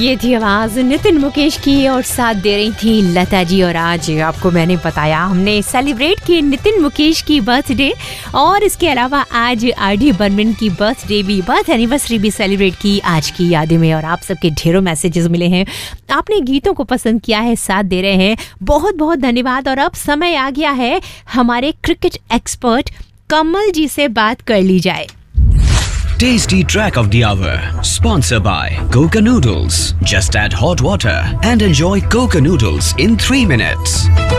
ये थी आवाज नितिन मुकेश की और साथ दे रही थी लता जी। और आज आपको मैंने बताया हमने सेलिब्रेट की नितिन मुकेश की बर्थडे और इसके अलावा आज आर.डी. बर्मन की बर्थडे भी, बर्थ एनिवर्सरी भी सेलिब्रेट की आज की यादें में। और आप सबके ढेरों मैसेजेस मिले हैं, आपने गीतों को पसंद किया है, साथ दे रहे हैं, बहुत बहुत धन्यवाद। और अब समय आ गया है हमारे क्रिकेट एक्सपर्ट कमल जी से बात कर ली जाए। Tasty track of the hour, sponsored by Coca Noodles. Just add hot water and enjoy Coca Noodles in 3 minutes.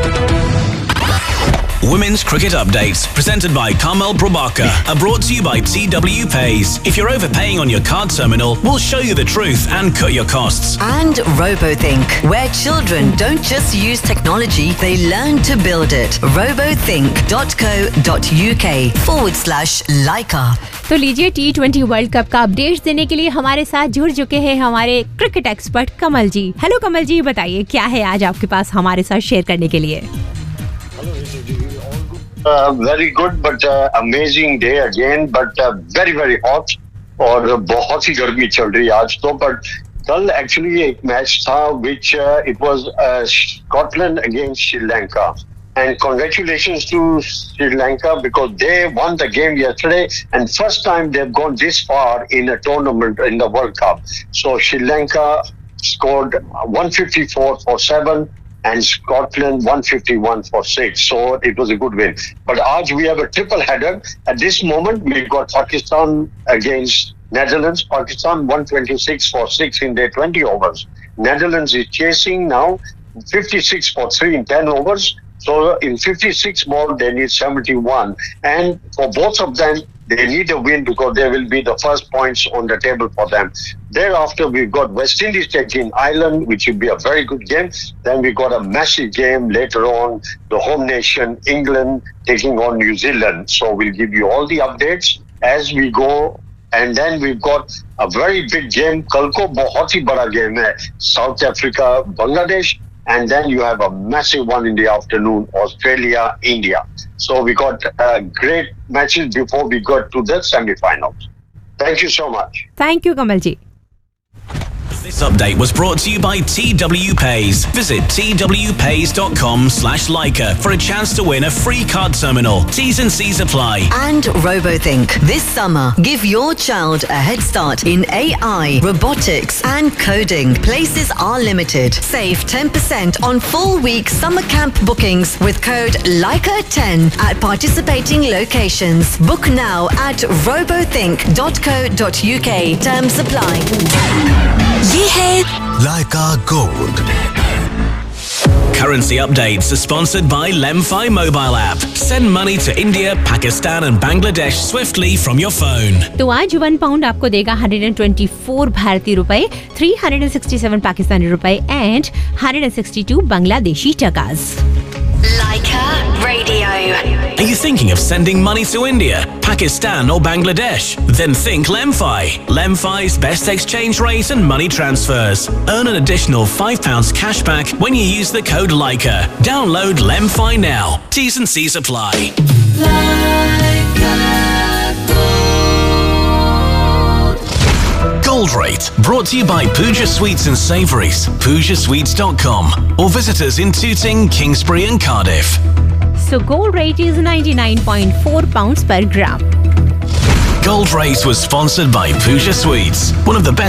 Women's Cricket Updates, presented by Carmel Probaka, are brought to you by TW Pays. If you're overpaying on your card terminal, we'll show you the truth and cut your costs. And RoboThink, where children don't just use technology, they learn to build it. robothink.co.uk/Leica. तो लीजिए T20 world cup का update देने के लिए हमारे साथ जुड़ चुके हैं हमारे क्रिकेट एक्सपर्ट कमल जी। हेलो कमल जी, बताइए क्या है आज आपके पास हमारे साथ शेयर करने के लिए। Very good, but amazing day again, but very very hot और बहुत ही गर्मी चल रही है आज तो। but कल एक्चुअली एक मैच था which it was Scotland against Sri Lanka, and congratulations to Sri Lanka because they won the game yesterday and first time they've gone this far in a tournament in the World Cup. So Sri Lanka scored 154 for 7 and Scotland 151 for 6. So it was a good win. But aaj we have a triple header. At this moment, we've got Pakistan against Netherlands. Pakistan 126 for 6 in their 20 overs. Netherlands is chasing now 56 for 3 in 10 overs. So in 56 ball, they need 71. And for both of them, they need a win because they will be the first points on the table for them. Thereafter, we've got West Indies taking Ireland, which will be a very good game. Then we got a massive game later on, the home nation, England, taking on New Zealand. So we'll give you all the updates as we go. And then we've got a very big game. Kal ko bahut hi bada game hai. South Africa, Bangladesh. And then you have a massive one in the afternoon, Australia, India. So we got great matches before we got to the semi-finals. Thank you so much. Thank you, Kamal ji. This update was brought to you by TW Pays. Visit twpays.com/Leica for a chance to win a free card terminal. T's and C's apply. And RoboThink. This summer, give your child a head start in AI, robotics and coding. Places are limited. Save 10% on full week summer camp bookings with code Leica10 at participating locations. Book now at robothink.co.uk. Terms apply. ये है Leica Gold. Currency updates are sponsored by Lemfi mobile app. Send money to India, Pakistan and Bangladesh swiftly from your phone. तो आज 1 pound आपको देगा 124 भारतीय रुपए, 367 पाकिस्तानी रुपए and 162 Bangladeshi टकास। Leica Radio. Are you thinking of sending money to India, Pakistan or Bangladesh? Then think Lemfi. Lemfi's best exchange rate and money transfers. Earn an additional £5 cashback when you use the code Leica. Download Lemfi now. T's and C's apply. Gold Rate, brought to you by Pooja Sweets and Savouries, PoojaSweets.com, or visit us in Tooting, Kingsbury and Cardiff. So gold rate is 99.4 pounds per gram. Gold Rate was sponsored by Pooja Sweets, one of the best